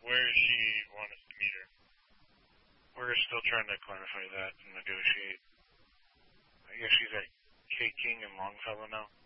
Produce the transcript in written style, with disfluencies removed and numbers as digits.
Where does she want us to meet her? We're still trying to clarify that and negotiate. I guess she's at K King and Longfellow now.